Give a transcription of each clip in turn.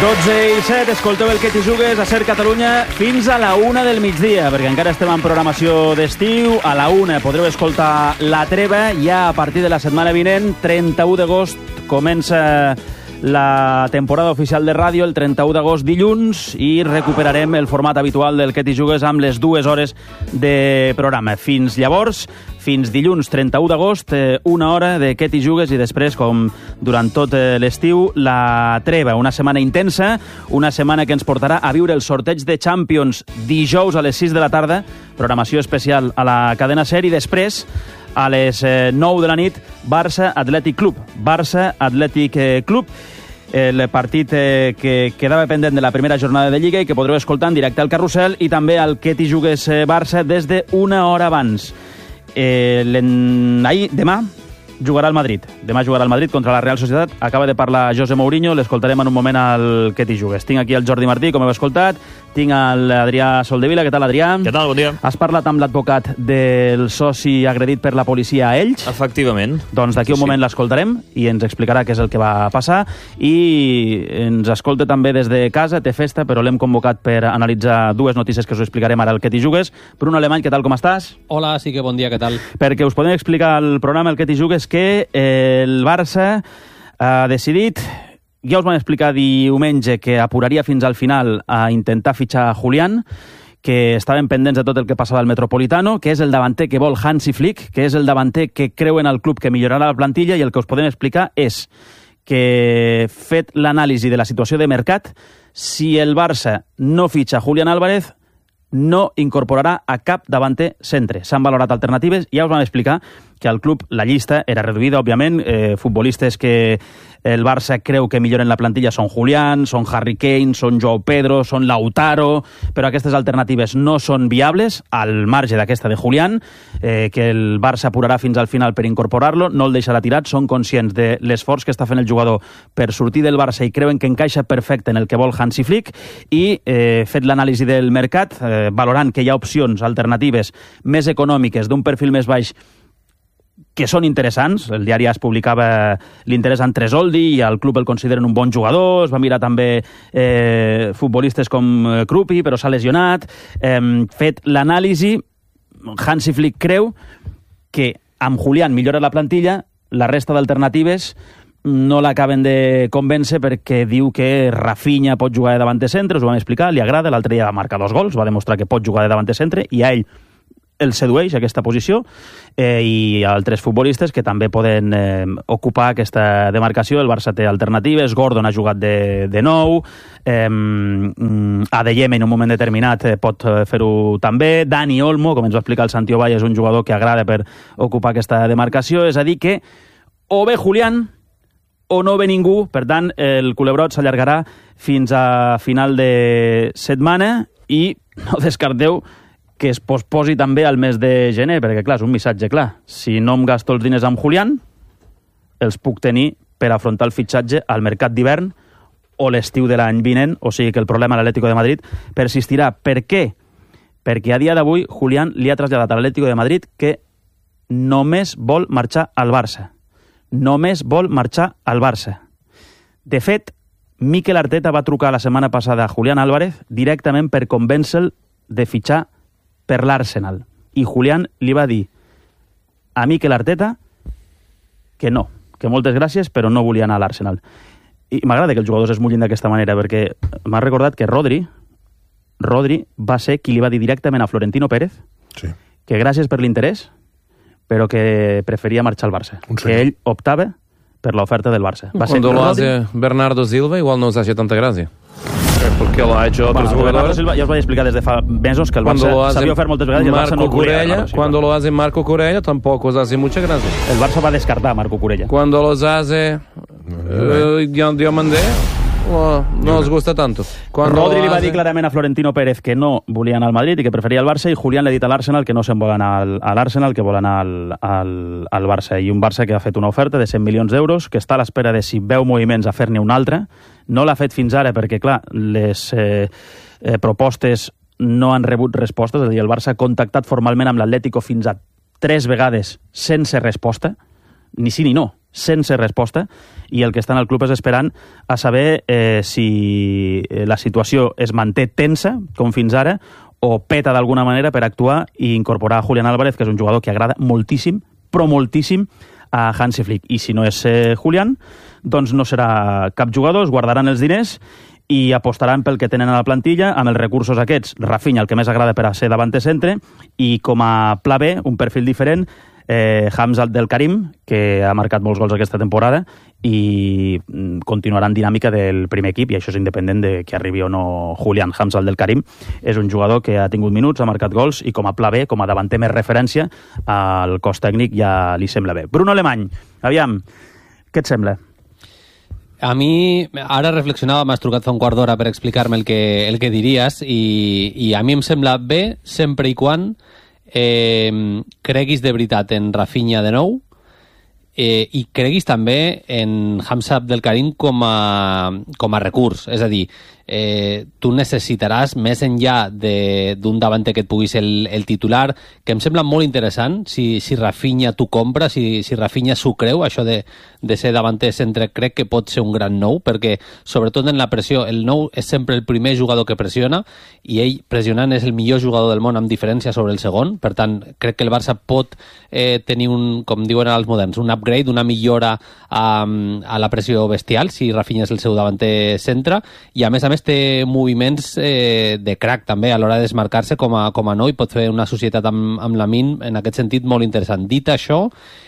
12:07, escolteu el que t'hi jugues a Ser Catalunya fins a la 1 del migdia, perquè encara estem en programació d'estiu. A la 1 podreu escoltar La Treva. Ja a partir de la setmana vinent, 31 d'agost, comença la temporada oficial de ràdio, el 31 d'agost dilluns, i recuperarem el format habitual del que t'hi jugues amb les 2 hores de programa. Fins llavors, fins dilluns 31 d'agost, 1 hora de què t'hi jugues, i després, com durant tot l'estiu, La Treva. Una setmana intensa, una setmana que ens portarà a viure el sorteig de Champions dijous a les 6 de la tarda, programació especial a la cadena SER, i després, a les 9 de la nit, Barça Atlètic Club. Barça Atlètic Club, el partit que quedava pendent de la primera jornada de Lliga i que podreu escoltar en directe al Carrusel, i també al que t'hi jugues Barça des d'una hora abans. Demà jugarà el Madrid. Demà jugarà el Madrid contra la Real Societat. Acaba de parlar José Mourinho, l'escoltarem en un moment al que t'hi jugues. Tinc aquí el Jordi Martí, com heu escoltat. Tinc l'Adrià Soldevila. Què tal, Adrià? Què tal? Bon dia. Has parlat amb l'advocat del soci agredit per la policia a Elx? Efectivament. Doncs d'aquí un moment l'escoltarem i ens explicarà què és el que va passar. I ens escolta també des de casa, té festa, però l'hem convocat per analitzar 2 notícies que us explicarem ara al que t'hi jugues. Bruno Alemany, què tal, com estàs? Hola, sí que bon dia, què tal? Perquè us podem explicar al programa el que t'hi jugues que el Barça ha decidit, ja us vam explicar diumenge, que apuraria fins al final a intentar fitxar Julián, que estaven pendents de tot el que passava al Metropolitano, que és el davanter que vol Hansi Flick, que és el davanter que creu en el club que millorarà la plantilla, i el que us podem explicar és que, fet l'anàlisi de la situació de mercat, si el Barça no fitxa Julián Álvarez, no incorporarà a cap davanter centre. S'han valorat alternatives, ja us vam explicar que al club la llista era reduïda, òbviament. Futbolistes que el Barça creu que milloren la plantilla són Julián, són Harry Kane, són Joao Pedro, són Lautaro, però aquestes alternatives no són viables, al marge d'aquesta de Julián, que el Barça apurarà fins al final per incorporar-lo, no el deixarà tirat, són conscients de l'esforç que està fent el jugador per sortir del Barça i creuen que encaixa perfecte en el que vol Hansi Flick, i fet l'anàlisi del mercat, valorant que hi ha opcions alternatives més econòmiques d'un perfil més baix que són interessants. El diari AS publicava l'interès en Tresoldi i el club el consideren un bon jugador. Es va mirar també futbolistes com Krupi, però s'ha lesionat. Fet l'anàlisi, Hansi Flick creu que amb Julián millora la plantilla, la resta d'alternatives no l'acaben de convèncer, perquè diu que Rafinha pot jugar de davanter centre, us ho vam explicar, li agrada, l'altre dia va marcar 2 gols, va demostrar que pot jugar de davanter centre, i a ell el sedueix aquesta posició, i altres futbolistes que també poden ocupar aquesta demarcació. El Barça té alternatives, Gordon ha jugat de nou, Adeyemi en un moment determinat pot fer-ho també, Dani Olmo, com ens va explicar el Santi Ovall, és un jugador que agrada per ocupar aquesta demarcació. És a dir que o bé Julián o no ve ningú. Per tant, el culebrot s'allargarà fins a final de setmana, i no descarteu que es posposi també al mes de gener, perquè, clar, és un missatge clar. Si no em gasto els diners amb Julián, els puc tenir per afrontar el fitxatge al mercat d'hivern o l'estiu de l'any vinent, o sigui que el problema a l'Atlético de Madrid persistirà. Per què? Perquè a dia d'avui Julián li ha traslladat a l'Atlético de Madrid que només vol marxar al Barça. Només vol marxar al Barça. De fet, Mikel Arteta va trucar la setmana passada a Julián Álvarez directament per convèncer-lo de fitxar per l'Arsenal. I Julián li va dir a Mikel Arteta que no, que moltes gràcies, però no volia anar a l'Arsenal. I m'agrada que els jugadors es mullin d'aquesta manera, perquè m'ha recordat que Rodri va ser qui li va dir directament a Florentino Pérez que gràcies per l'interès, però que preferia marxar al Barça, que ell optava per l'oferta del Barça. Cuando lo hace Bernardo Silva, igual no os hace tanta gracia. Porque lo ha hecho otros jugadores. Silva, ya os voy a explicar desde meses que el Barça sabía ofrecer muchas veces y el Barça no quería. Cuando lo hace Marco Corella tampoco os hace mucha gracia. El Barça va a descartar a Marco Corella. Cuando los hace Diomandé, no os gusta tanto. Rodri li va dir clarament a Florentino Pérez que no volia anar al Madrid i que preferia el Barça, i Julián li ha dit a l'Arsenal que no se'n vol anar a l'Arsenal, que vol anar al Barça. I un Barça que ha fet una oferta de 100 milions d'euros, que està a l'espera de si veu moviments a fer-ne una altra. No l'ha fet fins ara perquè, clar, les propostes no han rebut respostes. És a dir, el Barça ha contactat formalment amb l'Atlético fins a 3 vegades sense resposta. ni sí ni no, sense resposta, i el que estan al club és esperant a saber si la situació es manté tensa, com fins ara, o peta d'alguna manera per actuar i incorporar a Julián Álvarez, que és un jugador que agrada moltíssim, però moltíssim, a Hansi Flick. I si no és Julián, doncs no serà cap jugador, es guardaran els diners i apostaran pel que tenen a la plantilla, amb els recursos aquests, Rafinha, el que més agrada per a ser davanter centre, i com a pla B, un perfil diferent, Hamza Abdelkarim, que ha marcat molts gols aquesta temporada, i continuarà en dinàmica del primer equip, i això és independent de que arribi o no Julián. Hamza Abdelkarim és un jugador que ha tingut minuts, ha marcat gols, i com a pla B, com a davanter més referència, al cos tècnic ja li sembla bé. Bruno Alemany, aviam, què et sembla? A mi, ara reflexionava, m'has trucat fa un quart d'hora per explicar-me el que diries, i a mi em sembla bé sempre i quan creguis de veritat en Rafinha de nou, i creguis també en Hamza Abdelkarim com a recurs. És a dir, tu necessitaràs, més enllà d'un davanter que et pugui ser el titular, que em sembla molt interessant, si Rafinha t'ho compra, si Rafinha s'ho creu, això de ser davanter centre, crec que pot ser un gran nou, perquè sobretot en la pressió, el nou és sempre el primer jugador que pressiona, i ell pressionant és el millor jugador del món amb diferència sobre el segon. Per tant, crec que el Barça pot tenir com diuen els moderns, un upgrade, una millora a la pressió bestial, si Rafinha és el seu davanter centre, i a més té moviments de crack també a l'hora de desmarcar-se com a nou, i pot fer una societat amb Lamine en aquest sentit molt interessant. Dit això,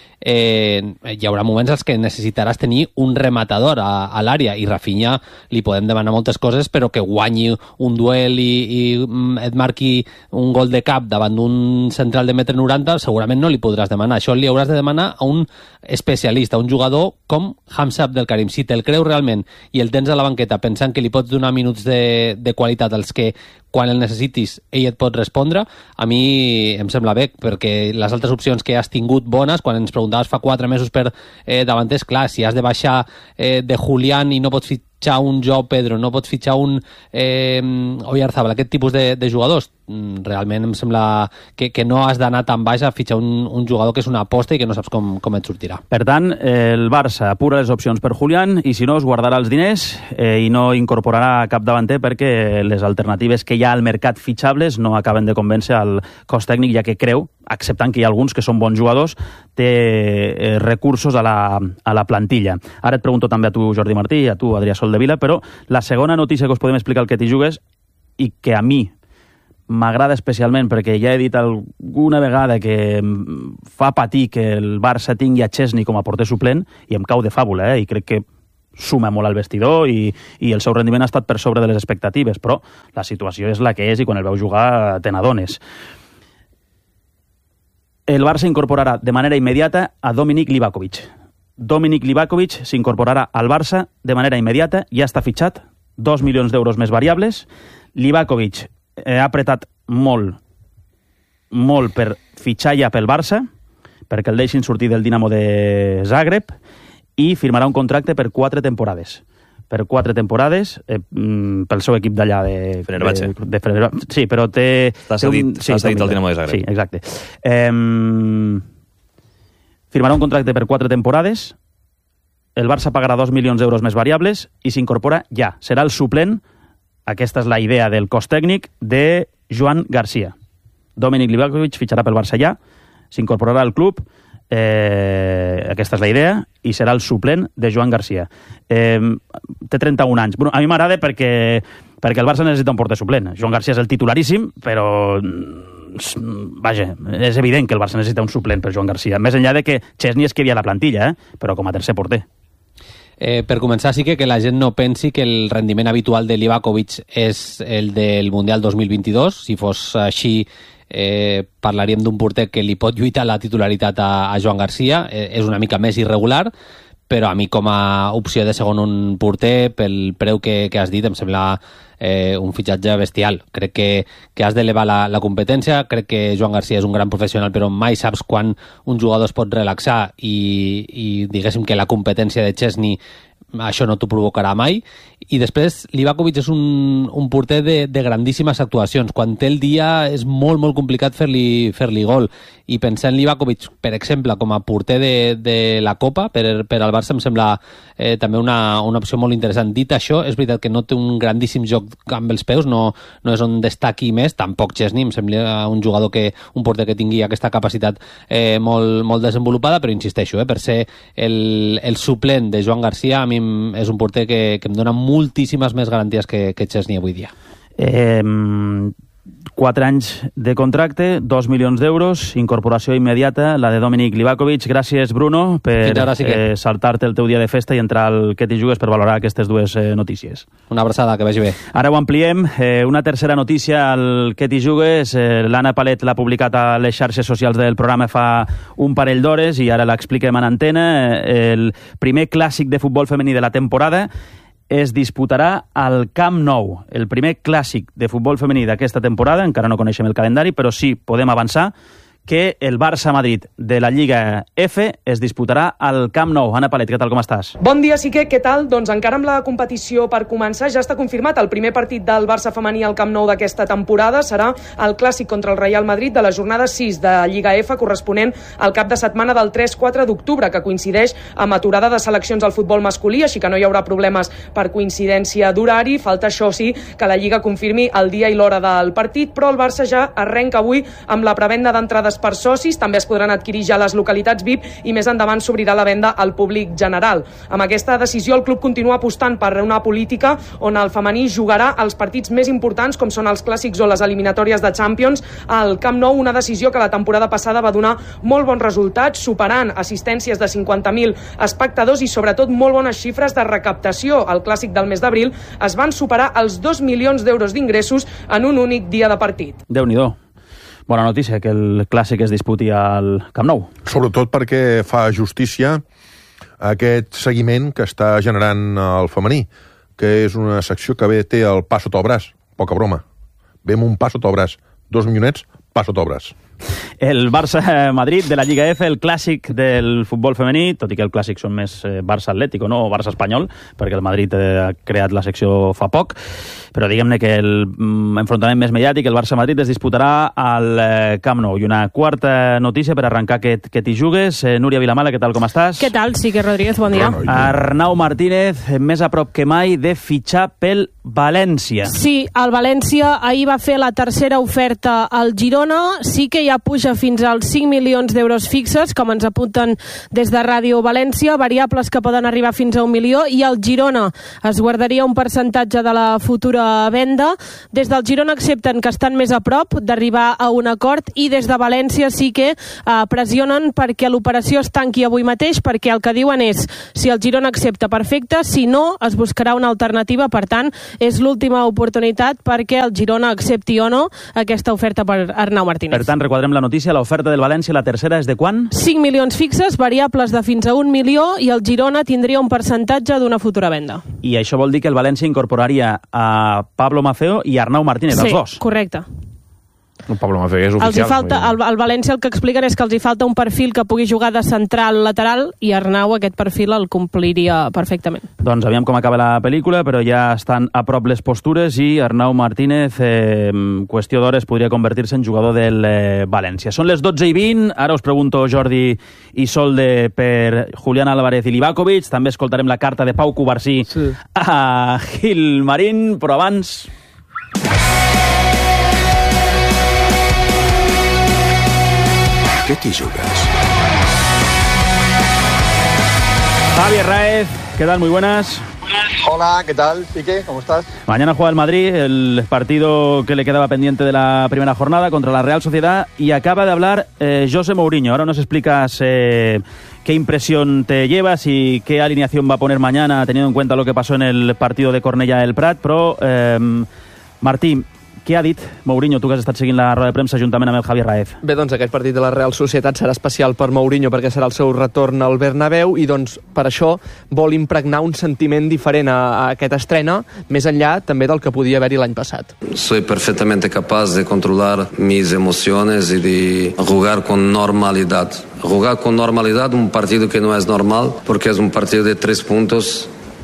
hi haurà moments en què necessitaràs tenir un rematador a l'àrea, i Rafinha li podem demanar moltes coses, però que guanyi un duel i et marqui un gol de cap davant d'un central de 1,90 m, segurament no li podràs demanar. Això li hauràs de demanar a un especialista, un jugador com Hamza Abdelkarim. Si te'l creus realment i el tens a la banqueta pensant que li pots donar minuts de qualitat als que quan el necessitis ell et pot respondre, a mi em sembla bé, perquè les altres opcions que has tingut bones, quan ens preguntaves fa 4 mesos per davanters, clar, si has de baixar de Julián i no pots fitxar un Joao Pedro, no pots fitxar un Oyarzabal, aquest tipus de jugadors, realment em sembla que no has d'anar tan baix a fitxar un jugador que és una aposta i que no saps com et sortirà. Per tant, el Barça apura les opcions per Julián, i si no, es guardarà els diners i no incorporarà cap davanter, perquè les alternatives que hi ha al mercat fitxables no acaben de convèncer al cos tècnic, ja que creu, acceptant que hi ha alguns que són bons jugadors, té recursos a la plantilla. Ara et pregunto també a tu, Jordi Martí, i a tu, Adrià Soldevila, però la segona notícia que us podem explicar al que t'hi jugues, i que a mi m'agrada especialment, perquè ja he dit alguna vegada que fa patir que el Barça tingui a Chesney com a porter suplent, i em cau de fàbula, i crec que suma molt al vestidor, i el seu rendiment ha estat per sobre de les expectatives, però la situació és la que és, i quan el veu jugar te n'adones. El Barça incorporarà de manera immediata a Dominik Livakovic. Dominik Livakovic s'incorporarà al Barça de manera immediata, ja està fitxat, 2 milions d'euros més variables. Livakovic ha apretat molt per fitxar ja pel Barça, perquè el deixin sortir del Dinamo de Zagreb, i firmarà un contracte per 4 temporades. Per 4 temporades, pel seu equip d'allà de Fenerbahce. Sí, però té... Està cedit al Dinamo de Zagreb. Sí, exacte. Firmarà un contracte per 4 temporades, el Barça pagarà 2 milions d'euros més variables i s'incorpora ja. Serà el suplent, aquesta és la idea del cos tècnic, de Joan Garcia. Dominik Livakovic fitxarà pel Barça ja, s'incorporarà al club, aquesta és la idea, i serà el suplent de Joan Garcia. Té 31 anys. Bueno, a mi m'agrada perquè el Barça necessita un porter suplent. Joan Garcia és el titularíssim, però vaja, és evident que el Barça necessita un suplent per Joan Garcia, més enllà de que Chesney es quedi a la plantilla, però com a tercer porter. Per començar, sí que la gent no pensi que el rendiment habitual de Livakovic és el del Mundial 2022. Si fos així, parlaríem d'un porter que li pot lluitar la titularitat a Joan Garcia. És una mica més irregular, però a mi com a opció de segon un porter, pel preu que has dit, em sembla un fitxatge bestial. Crec que has d'elevar la competència. Crec que Joan Garcia és un gran professional, però mai saps quan un jugador es pot relaxar, i diguéssim que la competència de Chesney això no t'ho provocarà mai, I després, Livakovic és un porter de grandíssimes actuacions. Quan té el dia és molt, molt complicat fer-li gol. I pensar en Livakovic, per exemple, com a porter de la Copa, per al Barça em sembla també una opció molt interessant. Dit això, és veritat que no té un grandíssim joc amb els peus, no és on destaqui més, tampoc Chesney, em sembla un porter que tingui aquesta capacitat molt, molt desenvolupada, però insisteixo, per ser el suplent de Joan Garcia, a mi és un porter que em dona moltíssimes més garanties que Chesney avui dia. 4 anys de contracte, 2 milions d'euros, incorporació immediata, la de Dominic Livakovic. Gràcies, Bruno, per saltar-te el teu dia de festa i entrar al Que t'hi jugues per valorar aquestes dues notícies. Una abraçada, que vagi bé. Ara ho ampliem. Una tercera notícia al Que t'hi jugues. L'Anna Palet l'ha publicat a les xarxes socials del programa fa un parell d'hores i ara l'expliquem en antena. El primer clàssic de futbol femení de la temporada es disputarà al Camp Nou. El primer clàssic de futbol femení d'aquesta temporada, encara no coneixem el calendari, però sí podem avançar que el Barça-Madrid de la Lliga F es disputarà al Camp Nou. Anna Palet, què tal, com estàs? Bon dia, Sique, què tal? Doncs encara amb la competició per començar, ja està confirmat el primer partit del Barça femení al Camp Nou d'aquesta temporada. Serà el clàssic contra el Real Madrid de la jornada 6 de Lliga F, corresponent al cap de setmana del 3-4 d'octubre, que coincideix amb aturada de seleccions al futbol masculí, així que no hi haurà problemes per coincidència d'horari. Falta, això sí, que la Lliga confirmi el dia i l'hora del partit, però el Barça ja arrenca avui amb la prevenda d'entrades per socis. També es podran adquirir ja les localitats VIP i més endavant s'obrirà la venda al públic general. Amb aquesta decisió el club continua apostant per una política on el femení jugarà els partits més importants, com són els clàssics o les eliminatòries de Champions al Camp Nou, una decisió que la temporada passada va donar molt bons resultats, superant assistències de 50.000 espectadors i sobretot molt bones xifres de recaptació. Al clàssic del mes d'abril es van superar els 2 milions d'euros d'ingressos en un únic dia de partit. Déu-n'hi-do. Bona notícia que el clàssic es disputi al Camp Nou. Sobretot perquè fa justícia a aquest seguiment que està generant el femení, que és una secció que bé té el pa sota el braç. Poca broma. Ve amb un pa sota el braç. 2 milionets, pa sota el braç. El Barça-Madrid de la Lliga F, el clàssic del futbol femení, tot i que el clàssic són més Barça-Atlético, no? O Barça-Espanyol, perquè el Madrid ha creat la secció fa poc, però diguem-ne que l'enfrontament més mediàtic, el Barça-Madrid, es disputarà al Camp Nou. I una quarta notícia per arrencar que t'hi jugues. Núria Vilamala, què tal, com estàs? Què tal? Sí, que Rodríguez, bon dia. Arnau Martínez, més a prop que mai de fitxar pel València. Sí, el València ahir va fer la tercera oferta al Girona, sí que ja puja fins als 5 milions d'euros fixes, com ens apunten des de Ràdio València, variables que poden arribar fins a 1 milió, i el Girona es guardaria un percentatge de la futura venda. Des del Girona accepten que estan més a prop d'arribar a un acord, i des de València sí que pressionen perquè l'operació es tanqui avui mateix, perquè el que diuen és, si el Girona accepta, perfecte, si no, es buscarà una alternativa. Per tant, és l'última oportunitat perquè el Girona accepti o no aquesta oferta per Arnau Martínez. Per tant, recordem la notícia, l'oferta del València, la tercera, és de quan? 5 milions fixes, variables de fins a 1 milió, i el Girona tindria un percentatge d'una futura venda. I això vol dir que el València incorporaria a Pablo Maceo i Arnau Martínez, els dos? Sí, correcte. El Pablo Maceo és oficial. El València el que expliquen és que els hi falta un perfil que pugui jugar de central lateral, i Arnau aquest perfil el compliria perfectament. Doncs aviam com acaba la pel·lícula, però ja estan a prop les postures i Arnau Martínez, qüestió d'hores, podria convertir-se en jugador del València. Són les 12:20, ara us pregunto, Jordi i Solde, per Julián Álvarez i Livakovic. També escoltarem la carta de Pau Cubarsí a Gil Marín, però abans... ¿Qué te jugas? Javier Raez, ¿qué tal? Muy buenas. Hola, ¿qué tal, Piqué? ¿Cómo estás? Mañana juega el Madrid, el partido que le quedaba pendiente de la primera jornada contra la Real Sociedad, y acaba de hablar José Mourinho. Ahora nos explicas qué impresión te llevas y qué alineación va a poner mañana, teniendo en cuenta lo que pasó en el partido de Cornellà del Prat. Però, Martí, què ha dit Mourinho, tu que has estat seguint la roda de premsa juntament amb el Javier Raez? Bé, doncs aquest partit de la Real Societat serà especial per Mourinho perquè serà el seu retorn al Bernabéu, i doncs per això vol impregnar un sentiment diferent a aquesta estrena, més enllà també del que podia haver-hi l'any passat. Soy perfectamente capaz de controlar mis emociones y de jugar con normalidad. Jugar con normalidad un partido que no es normal, porque es un partido de 3 puntos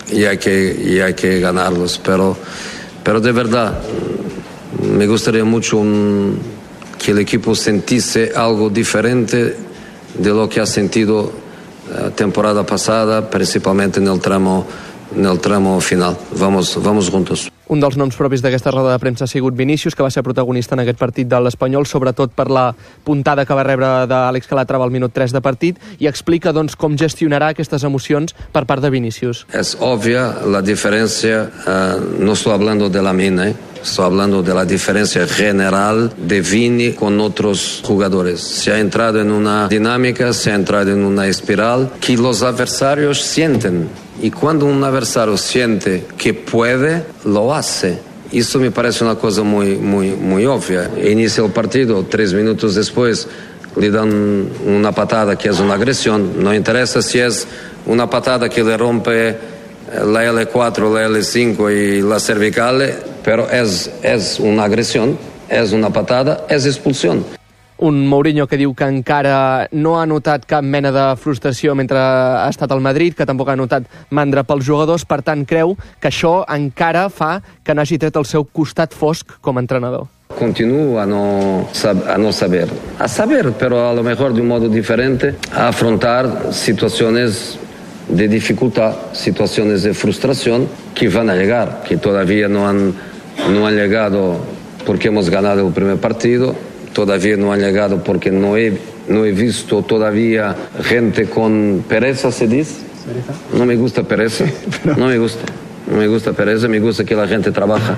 y hay que ganarlos. Pero de verdad, me gustaría mucho que el equipo sintiese algo diferente de lo que ha sentido temporada pasada, principalmente en el tramo final. Vamos juntos. Un dels noms propis d'aquesta roda de premsa ha sigut Vinícius, que va ser protagonista en aquest partit de l'Espanyol, sobretot per la puntada que va rebre d'Àlex Calatrava al minut 3 de partit, i explica doncs, com gestionarà aquestes emocions per part de Vinícius. Es obvia la diferencia, no estoy hablando de Lamine, estoy hablando de la diferencia general de Vini con otros jugadores. Se ha entrado en una dinámica, se ha entrado en una espiral que los adversarios sienten. Y cuando un adversario siente que puede, lo hace. Eso me parece una cosa muy obvia. Inicia el partido, 3 minutos después le dan una patada que es una agresión. No interesa si es una patada que le rompe la L4, la L5 y la cervical, pero es una agresión, es una patada, es expulsión. Un Mourinho que diu que encara no ha notat cap mena de frustració mentre ha estat al Madrid, que tampoc ha notat mandra pels jugadors, per tant creu que això encara fa que n'hagi tret el seu costat fosc com a entrenador. Continúo a no saber, pero a lo mejor de un modo diferente, a afrontar situaciones de dificultad, situaciones de frustración que van a llegar, que todavía no han llegado porque hemos ganado el primer partido. Todavía no han llegado porque no he visto todavía gente con pereza, ¿se dice? No me gusta pereza, no me gusta pereza, me gusta que la gente trabaja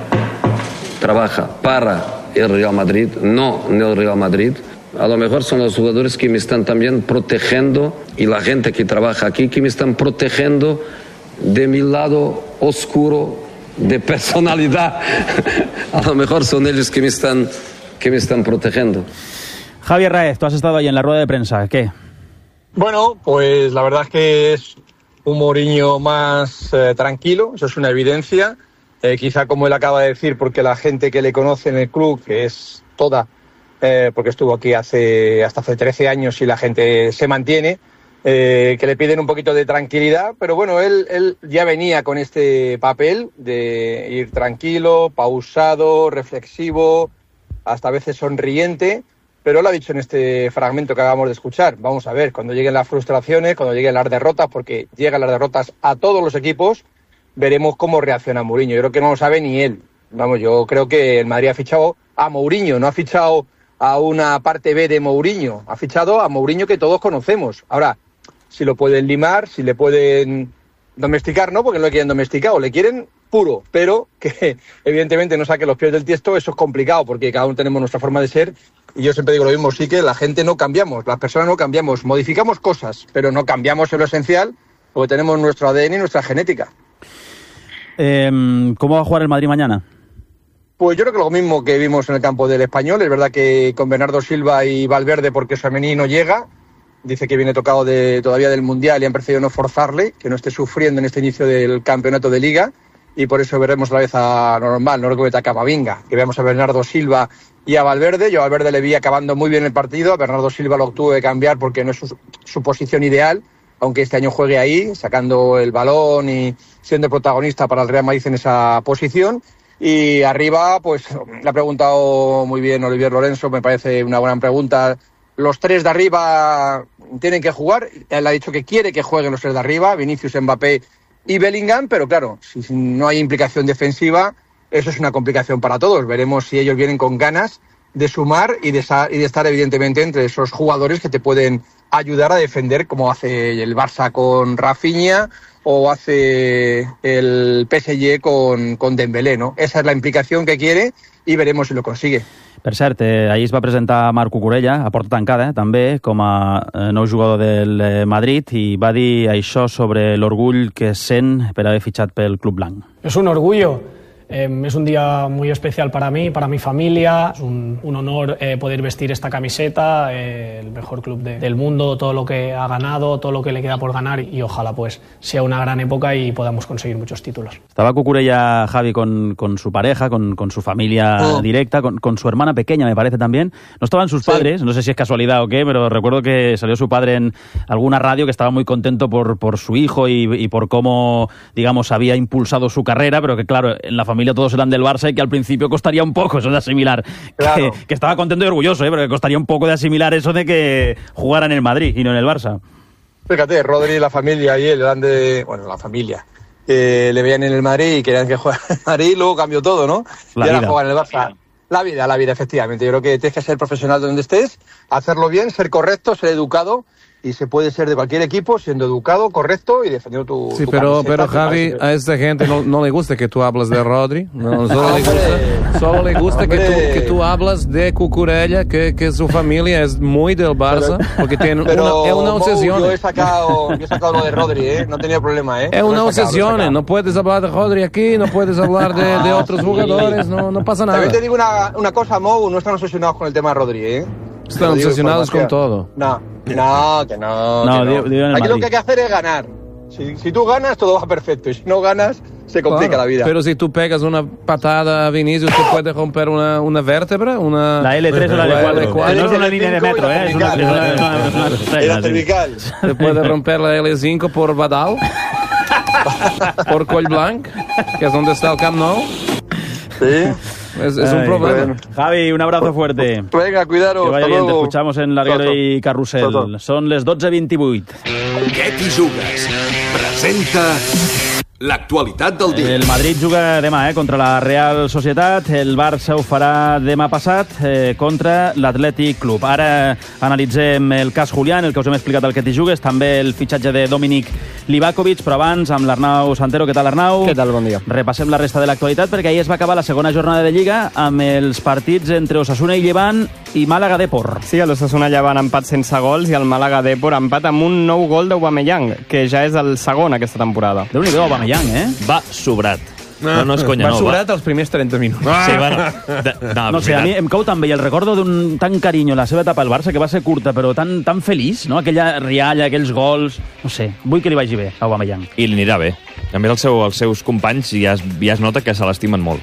para el Real Madrid, no en el Real Madrid. A lo mejor son los jugadores que me están también protegiendo y la gente que trabaja aquí que me están protegiendo de mi lado oscuro de personalidad. A lo mejor son ellos que me están protegiendo. Javier Raez, tú has estado ahí en la rueda de prensa, ¿qué? Bueno, pues la verdad es que es un Mourinho más tranquilo, eso es una evidencia. Quizá como él acaba de decir, porque la gente que le conoce en el club, que es toda, porque estuvo aquí hasta hace 13 años y la gente se mantiene, que le piden un poquito de tranquilidad, pero bueno, él ya venía con este papel de ir tranquilo, pausado, reflexivo, hasta a veces sonriente, pero lo ha dicho en este fragmento que acabamos de escuchar. Vamos a ver, cuando lleguen las frustraciones, cuando lleguen las derrotas, porque llegan las derrotas a todos los equipos, veremos cómo reacciona Mourinho. Yo creo que no lo sabe ni él. Vamos, yo creo que el Madrid ha fichado a Mourinho, no ha fichado a una parte B de Mourinho, ha fichado a Mourinho que todos conocemos. Ahora, si lo pueden limar, si le pueden domesticar, no, porque no le quieren domesticado, le quieren puro, pero que evidentemente no saque los pies del tiesto, eso es complicado, porque cada uno tenemos nuestra forma de ser, y yo siempre digo lo mismo, sí que la gente no cambiamos, las personas no cambiamos, modificamos cosas, pero no cambiamos en lo esencial, porque tenemos nuestro ADN y nuestra genética. ¿Cómo va a jugar el Madrid mañana? Pues yo creo que lo mismo que vimos en el campo del Español, es verdad que con Bernardo Silva y Valverde, porque Tchouaméni no llega, dice que viene tocado todavía del Mundial y han preferido no forzarle, que no esté sufriendo en este inicio del campeonato de Liga, y por eso veremos otra vez a normal, no recuerdo a Camavinga, que veamos a Bernardo Silva y a Valverde. Yo a Valverde le vi acabando muy bien el partido, a Bernardo Silva lo tuve que cambiar porque no es su posición ideal, aunque este año juegue ahí, sacando el balón y siendo protagonista para el Real Madrid en esa posición. Y arriba, pues le ha preguntado muy bien Olivier Lorenzo, me parece una buena pregunta. Los tres de arriba tienen que jugar, él ha dicho que quiere que jueguen los tres de arriba, Vinicius, Mbappé y Bellingham, pero claro, si no hay implicación defensiva, eso es una complicación para todos. Veremos si ellos vienen con ganas de sumar y de estar evidentemente entre esos jugadores que te pueden ayudar a defender, como hace el Barça con Rafinha o hace el PSG con Dembélé, ¿no? Esa es la implicación que quiere i veremos si lo consigue. Per cert, ahir es va presentar Marc Cucurella, a porta tancada, també, com a nou jugador del Madrid, i va dir això sobre l'orgull que sent per haver fitxat pel Club Blanc. Es un orgullo Es un día muy especial para mí, para mi familia. Es un honor poder vestir esta camiseta, el mejor club del mundo, todo lo que ha ganado, todo lo que le queda por ganar y ojalá pues sea una gran época y podamos conseguir muchos títulos. Estaba Cucurella, Javi, con su pareja, con su familia directa, con su hermana pequeña, me parece también. No estaban sus padres, no sé si es casualidad o qué, pero recuerdo que salió su padre en alguna radio que estaba muy contento por su hijo y por cómo, digamos, había impulsado su carrera, pero que claro, en la familia todos eran del Barça y que al principio costaría un poco eso de asimilar. Claro. Que estaba contento y orgulloso, pero que costaría un poco de asimilar eso de que jugara en el Madrid y no en el Barça. Fíjate, Rodri y la familia y él eran la familia. Le veían en el Madrid y querían que jugara en el Madrid y luego cambió todo, ¿no? Y ahora juegan en el Barça. La vida, efectivamente. Yo creo que tienes que ser profesional donde estés, hacerlo bien, ser correcto, ser educado. Y se puede ser de cualquier equipo siendo educado, correcto y defendiendo tu pero Javi, a esta gente no le gusta que tú hables de Rodri. No, solo le gusta que tú hablas de Cucurella, que su familia es muy del Barça, porque tiene una obsesión. Yo he sacado lo de Rodri, no tenía problema. Es una obsesión, no puedes hablar de Rodri aquí, no puedes hablar de otros jugadores, no pasa nada. También te digo una cosa, Mou, no están obsesionados con el tema de Rodri, Están obsesionados con todo. Que no. Aquí lo que hay que hacer es ganar. Si tú ganas, todo va perfecto. Y si no ganas, se complica la vida. Pero si tú pegas una patada a Vinicius, te puede romper una vértebra, La L3 o la L4. No es una línea de metro, es una cervical. Te puede romper la L5 por Badal, por Collblanc, que es donde está el Camp Nou. Sí. Es un problema. Bueno. Javi, un abrazo fuerte. Venga, cuidaros. Que vaya bien, te escuchamos en Larguero i Carrusel. Són les 12:28. Què t'hi jugues? Presenta l'actualitat del dia. El Madrid juga demà contra la Real Societat. El Barça ho farà demà passat contra l'Atlètic Club. Ara analitzem el cas Julián, el que us hem explicat al que t'hi jugues, també el fitxatge de Dominic Livakovic, però abans amb l'Arnau Santero. Què tal, Arnau? Què tal, bon dia. Repassem la resta de l'actualitat perquè ahir es va acabar la segona jornada de Lliga amb els partits entre Osasuna i Llevant i Màlaga-Depor. Sí, l'Osasuna-Llevant empat sense gols i el Màlaga-Depor empat amb un nou gol d'Aubameyang, que ja és el segon aquesta temporada. Déu-n'hi-do, Aubameyang, Va sobrat. No és conya, va sobrat els primers 30 minuts. Sí, bueno. No sé, a mi em cau tan bé, el recordo d'un tan carinyo en la seva etapa al Barça, que va ser curta, però tan feliç, no? Aquella rialla, aquells gols... No sé, vull que li vagi bé a Aubameyang. I li anirà bé. A més, els seus companys ja es nota que se l'estimen molt.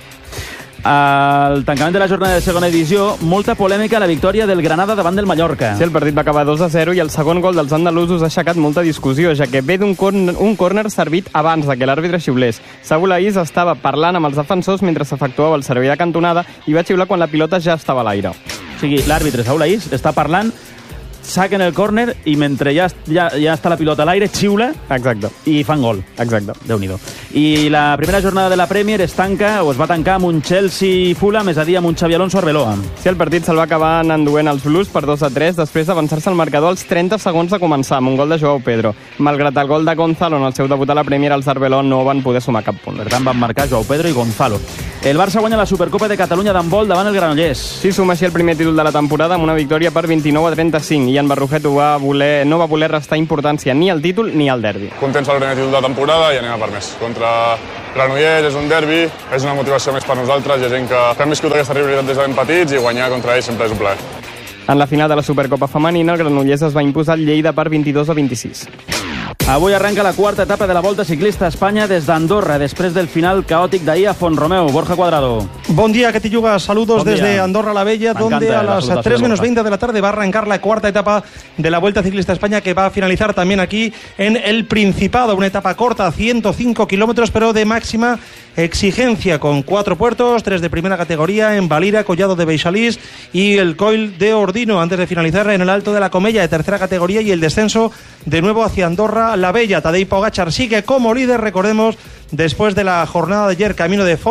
Al tancament de la jornada de segona divisió, molta polèmica a la victòria del Granada davant del Mallorca. Sí, el partit va acabar 2-0 i el segon gol dels andalusos ha aixecat molta discussió, ja que ve d'un córner servit abans de que l'àrbitre xiulés. Saúl Aís estava parlant amb els defensors mentre s'efectuava el servei de cantonada i va xiular quan la pilota ja estava a l'aire. O sigui, l'àrbitre Saúl Aís està parlant, saquen el córner i mentre ja està la pilota a l'aire, xiula. Exacte. I fan gol. Exacte. Déu-n'hi-do. I la primera jornada de la Premier es va tancar amb un Chelsea-Fulham, és a dir, amb un Xabi Alonso-Arbeloa. Sí, el partit se'l va acabar enduent els Blues per 2-3 després d'avançar-se al marcador als 30 segons de començar, amb un gol de Joao Pedro. Malgrat el gol de Gonzalo en el seu debut a la Premier, els Arbeloa no van poder sumar cap punt. Per tant, van marcar Joao Pedro i Gonzalo. El Barça guanya la Supercopa de Catalunya d'handbol davant el Granollers. Sí, suma així el primer títol de la temporada amb una victòria per 29-35 i en Barrujet no va voler restar importància ni al títol ni al derbi. Contents al primer títol de temporada i anem a per més. Contra Granollers és un derbi, és una motivació més per nosaltres, hi ha gent que hem viscut aquesta rivalitat des de ben petits i guanyar contra ells sempre és un plaer. En la final de la Supercopa femenina, el Granollers es va imposar al Lleida per 22-26. Avui arranca la quarta etapa de la Volta Ciclista a Espanya des d'Andorra, després del final caòtic d'ahir a Font-romeu. Borja Cuadrado. Buen día, que te yuga. Saludos desde Andorra la Bella, donde a las 3 menos 20 de la tarde va a arrancar la cuarta etapa de la Vuelta Ciclista a España, que va a finalizar también aquí en el Principado. Una etapa corta, 105 kilómetros, pero de máxima exigencia, con 4 puertos, 3 de primera categoría en Valira, Collado de Beixalís y el Coll de Ordino, antes de finalizar en el Alto de la Comella de tercera categoría y el descenso de nuevo hacia Andorra la Bella. Tadej Pogačar sigue como líder, recordemos, después de la jornada de ayer camino de